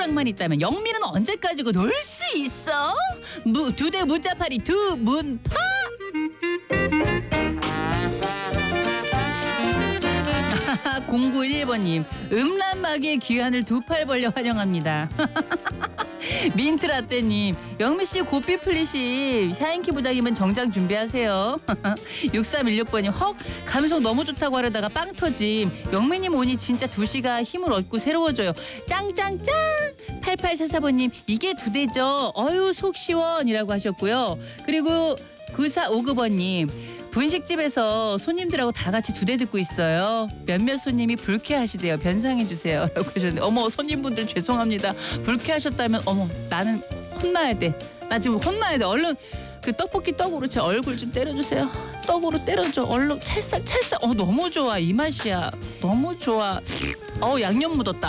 허락만 있다면 영미는 언제까지고 놀 수 있어? 두 대 무자파리 두 문파. 0911번님 음란마귀의 귀환을 두 팔 벌려 환영합니다. 민트라떼님 영미씨 고삐 플리시 샤인키 부장님은 정장 준비하세요. 6316번님 헉 감성 너무 좋다고 하려다가 빵 터짐. 영미님 오니 진짜 2시가 힘을 얻고 새로워져요. 짱짱짱. 8844번님 이게 두 대죠. 어유 속 시원이라고 하셨고요. 그리고 9459번님 분식집에서 손님들하고 다 같이 두 대 듣고 있어요. 몇몇 손님이 불쾌하시대요. 변상해주세요. 라고 하셨는데 어머 손님분들 죄송합니다. 불쾌하셨다면 어머 나는 혼나야 돼. 나 지금 혼나야 돼. 얼른 그 떡볶이 떡으로 제 얼굴 좀 때려주세요. 떡으로 때려줘. 얼른 찰싹. 너무 좋아. 이 맛이야. 너무 좋아. 양념 묻었다.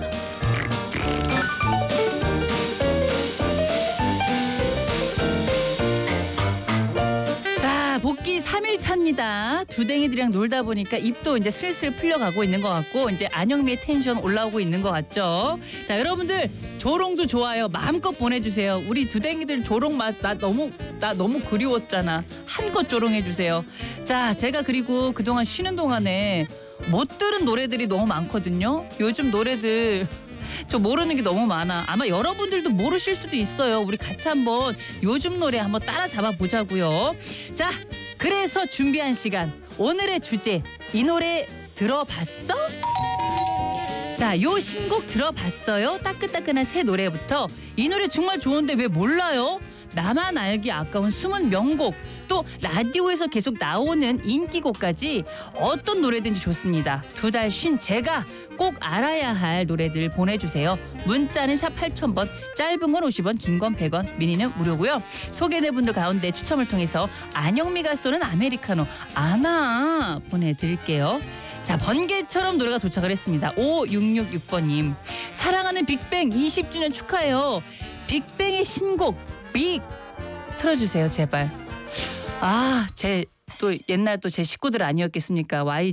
복귀 3일 차입니다. 두댕이들이랑 놀다 보니까 입도 이제 슬슬 풀려가고 있는 것 같고 이제 안영미의 텐션 올라오고 있는 것 같죠. 자 여러분들 조롱도 좋아요. 마음껏 보내주세요. 우리 두댕이들 조롱 맛 나 너무 그리웠잖아. 한껏 조롱해주세요. 자 제가 그리고 그동안 쉬는 동안에 못 들은 노래들이 너무 많거든요. 요즘 노래들 저 모르는 게 너무 많아. 아마 여러분들도 모르실 수도 있어요. 우리 같이 한번 요즘 노래 한번 따라잡아 보자고요. 자, 그래서 준비한 시간. 오늘의 주제. 이 노래 들어봤어? 자, 요 신곡 들어봤어요? 따끈따끈한 새 노래부터 이 노래 정말 좋은데 왜 몰라요? 나만 알기 아까운 숨은 명곡, 또 라디오에서 계속 나오는 인기곡까지 어떤 노래든지 좋습니다. 2달 쉰 제가 꼭 알아야 할 노래들 보내주세요. 문자는 샵 8000번, 짧은 건 50원, 긴 건 100원, 미니는 무료고요. 소개된 분들 가운데 추첨을 통해서 안영미가 쏘는 아메리카노 아나 보내드릴게요. 자 번개처럼 노래가 도착을 했습니다. 5666번님 사랑하는 빅뱅 20주년 축하해요. 빅뱅의 신곡 빅 틀어주세요 제발. 제 또 옛날 또 제 식구들 아니었겠습니까?